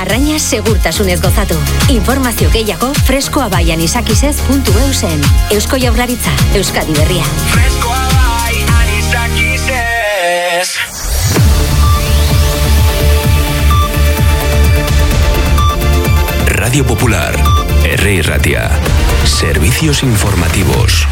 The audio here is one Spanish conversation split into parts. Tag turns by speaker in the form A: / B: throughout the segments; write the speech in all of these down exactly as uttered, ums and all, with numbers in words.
A: Arrañas segurtasunez gozatu. Informazio gehiago freskoa bai anisakisez puntu eu zen. Eusko Jaurlaritza, Euskadi Berria.
B: Freskoa bai anisakisez.
C: Radio Popular, R I Ratia. Servicios informativos.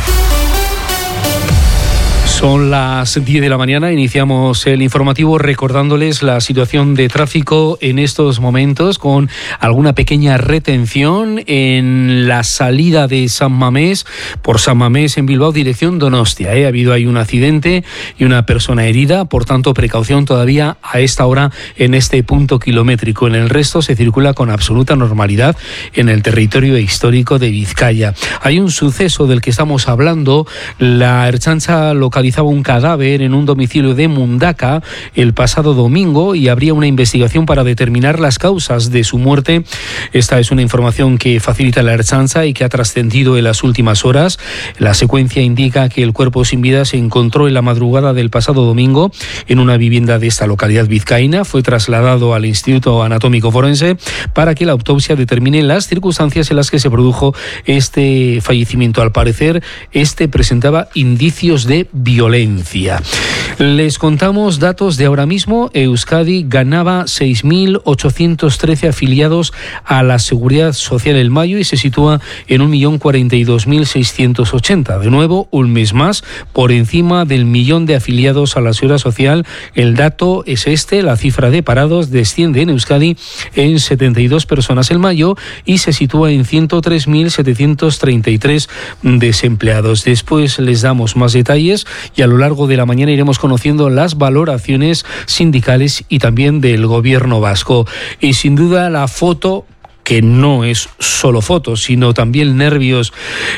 D: Son las diez de la mañana, iniciamos el informativo recordándoles la situación de tráfico en estos momentos con alguna pequeña retención en la salida de San Mamés, por San Mamés en Bilbao, dirección Donostia. ¿eh? Ha habido ahí un accidente y una persona herida, por tanto precaución todavía a esta hora en este punto kilométrico. En el resto se circula con absoluta normalidad en el territorio histórico de Vizcaya. Hay un suceso del que estamos hablando, la Ertzaintza localizó un cadáver en un domicilio de Mundaka el pasado domingo y habría una investigación para determinar las causas de su muerte. Esta es una información que facilita la Ertzaintza y que ha trascendido en las últimas horas. La secuencia indica que el cuerpo sin vida se encontró en la madrugada del pasado domingo en una vivienda de esta localidad vizcaína. Fue trasladado al Instituto Anatómico Forense para que la autopsia determine las circunstancias en las que se produjo este fallecimiento. Al parecer, este presentaba indicios de violencia. Violencia. Les contamos datos de ahora mismo. Euskadi ganaba seis mil ochocientos trece afiliados a la Seguridad Social en mayo y se sitúa en un millón cuarenta y dos mil seiscientos ochenta. De nuevo, un mes más por encima del millón de afiliados a la Seguridad Social. El dato es este, la cifra de parados desciende en Euskadi en setenta y dos personas en mayo y se sitúa en ciento tres mil setecientos treinta y tres desempleados. Después les damos más detalles y a lo largo de la mañana iremos conociendo las valoraciones sindicales y también del gobierno vasco. Y sin duda la foto, que no es solo fotos, sino también nervios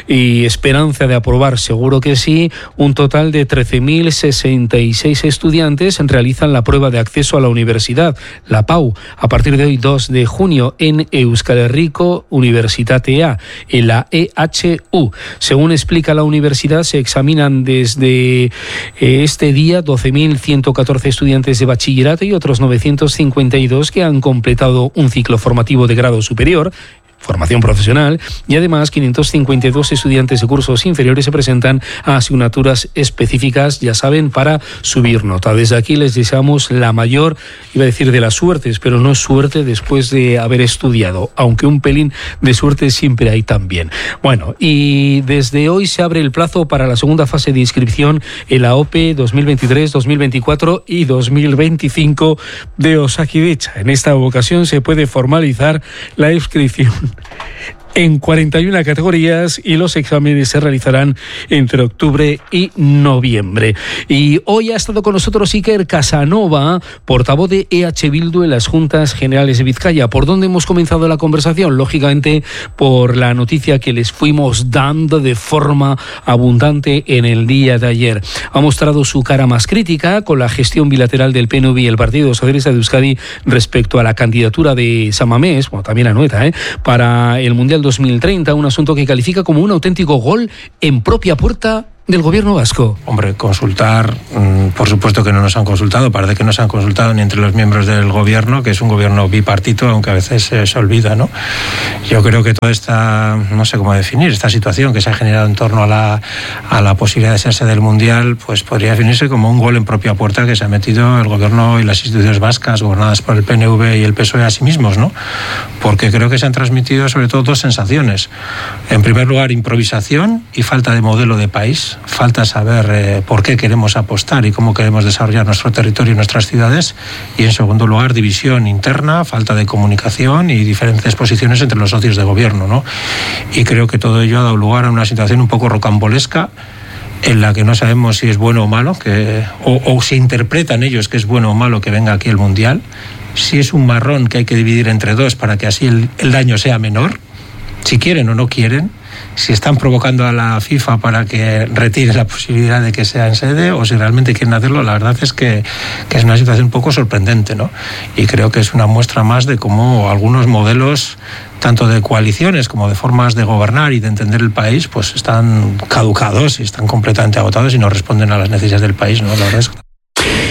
D: y esperanza de aprobar, seguro que sí. Un total de trece mil sesenta y seis estudiantes realizan la prueba de acceso a la universidad, la P A U, a partir de hoy dos de junio en Euskal Herriko Unibertsitatea, en la E H U. Según explica la universidad, se examinan desde este día doce mil ciento catorce estudiantes de bachillerato y otros novecientos cincuenta y dos que han completado un ciclo formativo de grado superior, formación profesional, y además quinientos cincuenta y dos estudiantes de cursos inferiores se presentan a asignaturas específicas, ya saben, para subir nota. Desde aquí les deseamos la mayor, iba a decir de las suertes, pero no suerte después de haber estudiado, aunque un pelín de suerte siempre hay también. Bueno, y desde hoy se abre el plazo para la segunda fase de inscripción en la O P E dos mil veintitrés, dos mil veinticuatro y dos mil veinticinco de Osakidetza. En esta ocasión se puede formalizar la inscripción en cuarenta y una categorías y los exámenes se realizarán entre octubre y noviembre. Y hoy ha estado con nosotros Iker Casanova, portavoz de E H Bildu en las Juntas Generales de Vizcaya. ¿Por dónde hemos comenzado la conversación? Lógicamente por la noticia que les fuimos dando de forma abundante en el día de ayer. Ha mostrado su cara más crítica con la gestión bilateral del P N V y el Partido Socialista de Euskadi respecto a la candidatura de San Mamés, bueno, también Anoeta, ¿eh? para el Mundial dos mil treinta, un asunto que califica como un auténtico gol en propia puerta del gobierno vasco.
E: Hombre, consultar, por supuesto que no nos han consultado, parece que no se han consultado ni entre los miembros del gobierno, que es un gobierno bipartito, aunque a veces se, se olvida, ¿no? Yo creo que toda esta, no sé cómo definir, esta situación que se ha generado en torno a la, a la posibilidad de ser sede del Mundial, pues podría definirse como un gol en propia puerta que se ha metido el gobierno y las instituciones vascas, gobernadas por el P N V y el P S O E a sí mismos, ¿no? Porque creo que se han transmitido sobre todo dos sensaciones. En primer lugar, improvisación y falta de modelo de país. Falta saber eh, por qué queremos apostar y cómo queremos desarrollar nuestro territorio y nuestras ciudades. Y en segundo lugar, división interna, falta de comunicación y diferentes posiciones entre los socios de gobierno, ¿no? Y creo que todo ello ha dado lugar a una situación un poco rocambolesca en la que no sabemos si es bueno o malo, que, o, o se interpretan ellos que es bueno o malo que venga aquí el Mundial, si es un marrón que hay que dividir entre dos para que así el, el daño sea menor, si quieren o no quieren, si están provocando a la FIFA para que retire la posibilidad de que sea en sede o si realmente quieren hacerlo. La verdad es que, que es una situación un poco sorprendente, ¿no? Y creo que es una muestra más de cómo algunos modelos, tanto de coaliciones como de formas de gobernar y de entender el país, pues están caducados y están completamente agotados y no responden a las necesidades del país, ¿no? La verdad es que...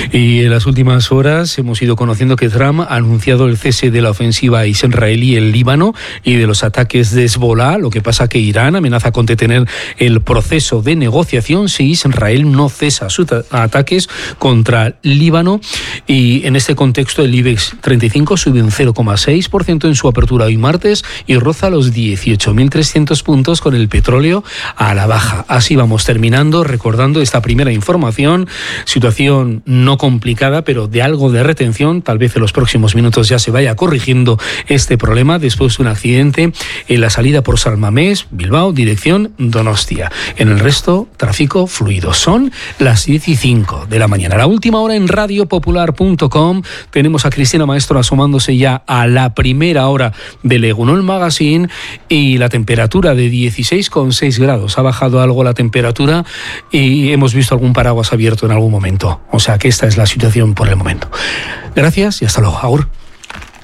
D: Y en las últimas horas hemos ido conociendo que Trump ha anunciado el cese de la ofensiva israelí en Líbano y de los ataques de Hezbollah. Lo que pasa que Irán amenaza con detener el proceso de negociación si Israel no cesa sus ataques contra Líbano. Y en este contexto el IBEX treinta y cinco sube un cero coma seis por ciento en su apertura hoy martes y roza los dieciocho mil trescientos puntos con el petróleo a la baja. Así vamos terminando, recordando esta primera información. Situación no complicada, pero de algo de retención. Tal vez en los próximos minutos ya se vaya corrigiendo este problema después de un accidente en la salida por San Mamés, Bilbao, dirección Donostia. En el resto, tráfico fluido. Son las diez y cinco de la mañana. La última hora en radio popular punto com. Tenemos a Cristina Maestro asomándose ya a la primera hora del Egunon Magazine y la temperatura de dieciséis coma seis grados. Ha bajado algo la temperatura y hemos visto algún paraguas abierto en algún momento. O sea que esta es la situación por el momento. Gracias y hasta luego. Agur.